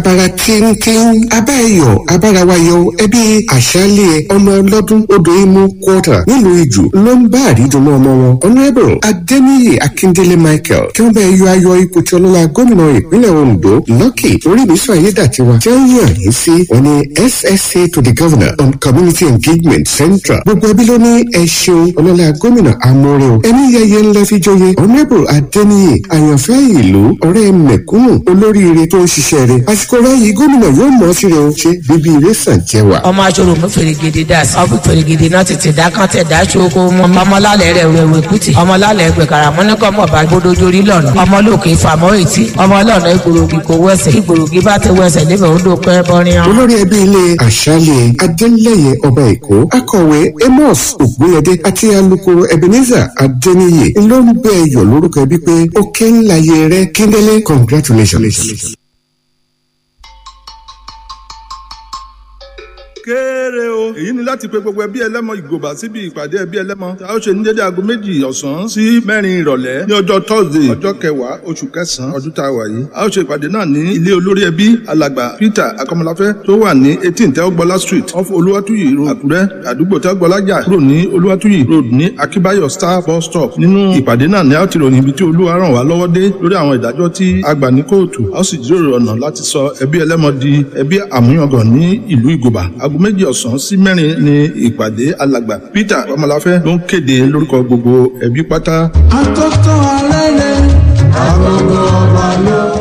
abara tíntín abáyọ̀ abárawayọ̀ ẹbí àṣálẹ̀ ọmọ ọlọ́dún odò imú quarter nílùú ìjù ló ń bá àrídùnú ọmọ wọn honourable adeniyi akindele michael kí wọ́n bá yọ ayọ̀ ipò tí ọlọ́lá gómìnà ìpínlẹ̀ ondo lọ́kì oríbísọ ayédàtiwa tí wọ́n yàn yín sí wọn ni ssa to the governor on community engagement central gbogbo ẹbí ló ní ẹ ṣeun ọlọ́lá gómìnà amóore o ẹni yẹyẹ ńlẹ fi joyè honourable adeniyi àyànfẹ́ ìlú ọ̀rẹ́ mẹ̀kúnnù olóríire tó ń ṣiṣẹ́ rẹ̀ àsìkò ráyìí gómìnà yóò mọ̀ ọ́ sí rẹ̀ o ṣe bíbí ire sàn jẹ́ wa. ọmọ aṣọ́rò mú fèrègèdè dà sí ọ̀bù fèrègèdè náà tètè dákàntẹ̀ dáṣoko mọ́ ọmọlálẹ̀ rẹ̀ wẹ̀wẹ̀ kùtì ọmọlálẹ̀ ẹgbẹ̀kàrà mọ́nìkọ́ mọ̀ bá gbódójórí lọ́nà ọmọlókè ìfàmọ́ ètí ọmọlọ́nà ìgbòrògì kò wẹ̀sẹ̀ ìgbòrògì bá ti wẹ̀sẹ̀ níbẹ̀ ó dópẹ́ bọ́rin. olórí ẹbí ilé àṣálẹ̀ adélẹ́yẹ ọba èkó akọ̀wé amos ògúnyẹdé àti alukoro ebenezer adéníyè ló ń bẹ ẹyọ lórúkọ ẹbí pé ó kẹ́ ńlá yẹ rẹ kíndélé congratulations. kéré o èyí ni láti pe gbogbo ẹbí ẹlẹ́mọ ìgòbà síbi ìpàdé ẹbí ẹlẹ́mọ tí a ó ṣe ní dédé aago 2 ọ̀sán sí 4 ìrọ̀lẹ́ ní ọjọ́ Thursday ọjọ́ 10 oṣù kẹsàn-án ọdún tá a wà yìí a ó ṣe ìpàdé náà ní ilé olórí ẹbí alàgbà Peter akọmọláfẹ́ tó wà ní 18 tẹ́wọ́gbọ́lá street off olúwàtúyì road àkúrẹ́ àdúgbò tẹ́wọ́gbọ́lá jà kúrò ní olúwàtúyì road ní akíbáyọ̀ star bus stop nínú ìpàdé náà ni a ó ti ròyìn ibi tí olúwa ràn wá lọ́wọ́ dé lórí àwọn ìdájọ́ tí a gbà ní kóòtù a ó sì jíròrò ọ̀nà láti sọ ẹbí ẹlẹ́mọ di ẹbí àmúyangàn ní ìlú ìgòbà aago 2 ọ̀sán sí 4 ní ìpàdé alàgbà Peter ọmọláfẹ́ ló ń kéde lórúkọ gbogbo ẹbí pátá. àtọ́tọ́ alẹ́ lẹ́ àgọ́gọ́ ọba lọ.